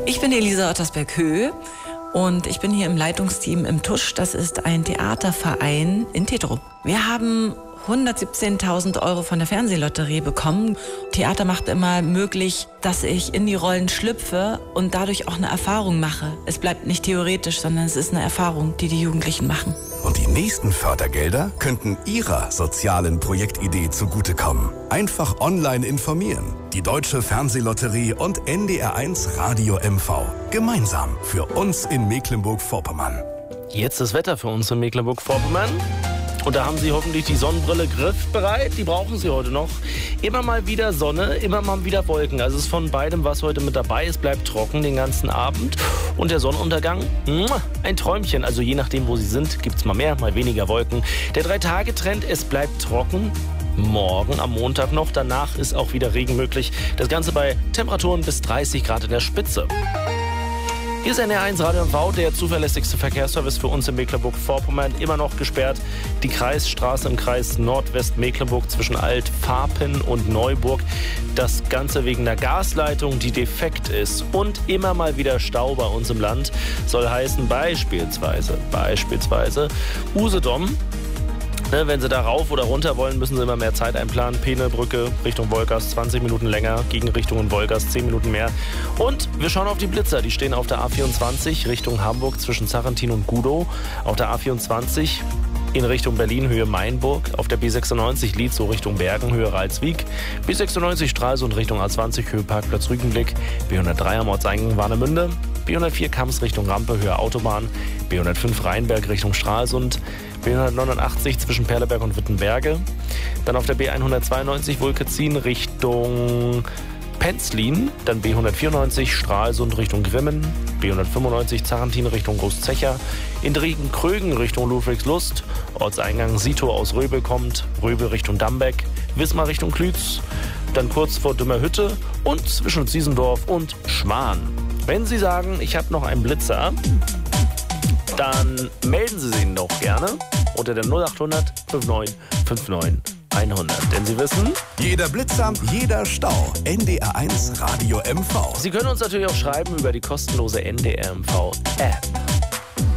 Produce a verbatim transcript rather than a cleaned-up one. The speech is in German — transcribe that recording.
Ich bin Elisa Ottersberg-Höh und ich bin hier im Leitungsteam im Tusch. Das ist ein Theaterverein in Tetrup. Wir haben hundertsiebzehntausend Euro von der Fernsehlotterie bekommen. Theater macht immer möglich, dass ich in die Rollen schlüpfe und dadurch auch eine Erfahrung mache. Es bleibt nicht theoretisch, sondern es ist eine Erfahrung, die die Jugendlichen machen. Und die nächsten Fördergelder könnten Ihrer sozialen Projektidee zugutekommen. Einfach online informieren. Die Deutsche Fernsehlotterie und N D R eins Radio M V. Gemeinsam für uns in Mecklenburg-Vorpommern. Jetzt das Wetter für uns in Mecklenburg-Vorpommern. Und da haben Sie hoffentlich die Sonnenbrille griffbereit. Die brauchen Sie heute noch. Immer mal wieder Sonne, immer mal wieder Wolken. Also es ist von beidem was heute mit dabei. Es bleibt trocken den ganzen Abend. Und der Sonnenuntergang, ein Träumchen. Also je nachdem, wo Sie sind, gibt es mal mehr, mal weniger Wolken. Der Drei-Tage-Trend, es bleibt trocken. Morgen am Montag noch. Danach ist auch wieder Regen möglich. Das Ganze bei Temperaturen bis dreißig Grad in der Spitze. Hier ist N D R eins Radio M V, der zuverlässigste Verkehrsservice für uns in Mecklenburg-Vorpommern. Immer noch gesperrt. Die Kreisstraße im Kreis Nordwest-Mecklenburg zwischen Alt-Farpen und Neuburg. Das Ganze wegen der Gasleitung, die defekt ist. Und immer mal wieder Stau bei uns im Land. Soll heißen beispielsweise, beispielsweise Usedom. Ne, wenn Sie da rauf oder runter wollen, müssen Sie immer mehr Zeit einplanen. Peene-Brücke Richtung Wolgast, zwanzig Minuten länger. Gegenrichtung in Wolgast, zehn Minuten mehr. Und wir schauen auf die Blitzer. Die stehen auf der A vierundzwanzig Richtung Hamburg zwischen Zarentin und Gudow. Auf der A vierundzwanzig in Richtung Berlin, Höhe Mainburg. Auf der B sechsundneunzig Lietzow Richtung Bergen, Höhe Ralswiek. B sechsundneunzig Stralsund Richtung A zwanzig, Höhe Parkplatz Rügenblick. B hundertdrei am Ortseingang Warnemünde. B hundertvier Kamms Richtung Rampe, Höhe Autobahn. B hundertfünf Rheinberg Richtung Stralsund. B hundertneunundachtzig zwischen Perleberg und Wittenberge. Dann auf der B hundertzweiundneunzig Vulkezin Richtung Penzlin. Dann B hundertvierundneunzig Stralsund Richtung Grimmen. B hundertfünfundneunzig Zarentin Richtung Großzecher. In Driegen-Krögen Richtung Ludwigslust. Ortseingang Sito aus Röbel kommt. Röbel Richtung Dambeck. Wismar Richtung Klütz. Dann kurz vor Dümmerhütte und zwischen Ziesendorf und Schwan. Wenn Sie sagen, ich habe noch einen Blitzer, dann melden Sie ihn doch gerne unter der null achthundert neunundfünfzig neunundfünfzig hundert. Denn Sie wissen, jeder Blitzer, jeder Stau. N D R eins Radio M V. Sie können uns natürlich auch schreiben über die kostenlose N D R M V App.